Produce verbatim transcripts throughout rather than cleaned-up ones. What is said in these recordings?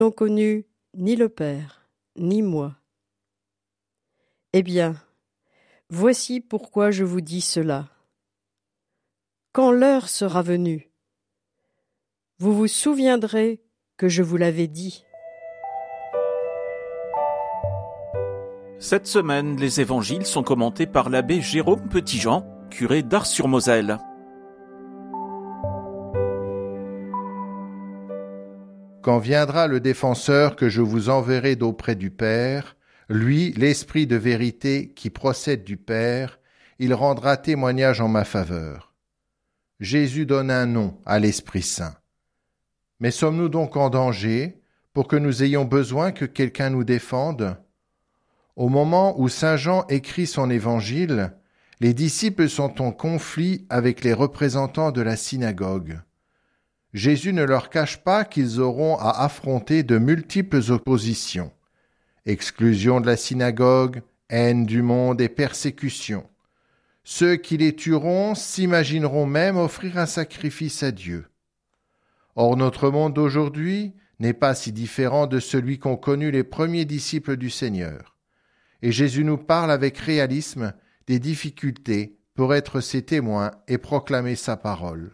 n'ont connu ni le Père, ni moi. Eh bien, voici pourquoi je vous dis cela. Quand l'heure sera venue, vous vous souviendrez que je vous l'avais dit. Cette semaine, les évangiles sont commentés par l'abbé Jérôme Petitjean, curé d'Ars-sur-Moselle. Quand viendra le défenseur que je vous enverrai d'auprès du Père, lui, l'Esprit de vérité qui procède du Père, il rendra témoignage en ma faveur. Jésus donne un nom à l'Esprit Saint. Mais sommes-nous donc en danger pour que nous ayons besoin que quelqu'un nous défende ? Au moment où Saint Jean écrit son évangile, les disciples sont en conflit avec les représentants de la synagogue. Jésus ne leur cache pas qu'ils auront à affronter de multiples oppositions. Exclusion de la synagogue, haine du monde et persécution. Ceux qui les tueront s'imagineront même offrir un sacrifice à Dieu. Or notre monde d'aujourd'hui n'est pas si différent de celui qu'ont connu les premiers disciples du Seigneur. Et Jésus nous parle avec réalisme des difficultés pour être ses témoins et proclamer sa parole.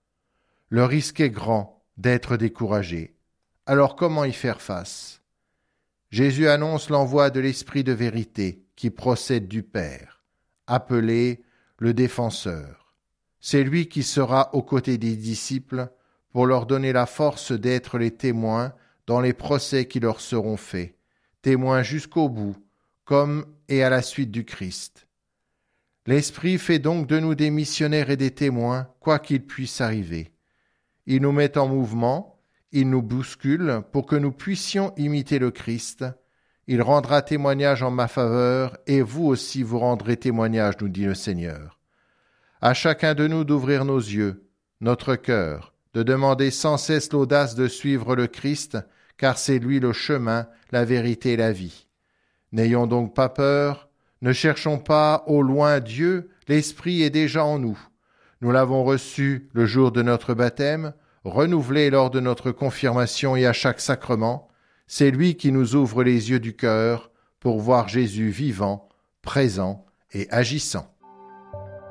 Le risque est grand d'être découragé. Alors comment y faire face ? Jésus annonce l'envoi de l'Esprit de vérité qui procède du Père, appelé le Défenseur. C'est lui qui sera aux côtés des disciples pour leur donner la force d'être les témoins dans les procès qui leur seront faits, témoins jusqu'au bout, comme et à la suite du Christ. L'Esprit fait donc de nous des missionnaires et des témoins, quoi qu'il puisse arriver. Il nous met en mouvement, il nous bouscule pour que nous puissions imiter le Christ. Il rendra témoignage en ma faveur, et vous aussi vous rendrez témoignage, nous dit le Seigneur. À chacun de nous d'ouvrir nos yeux, notre cœur, de demander sans cesse l'audace de suivre le Christ, car c'est lui le chemin, la vérité et la vie. N'ayons donc pas peur, ne cherchons pas au loin Dieu, l'Esprit est déjà en nous. Nous l'avons reçu le jour de notre baptême, renouvelé lors de notre confirmation et à chaque sacrement. C'est lui qui nous ouvre les yeux du cœur pour voir Jésus vivant, présent et agissant.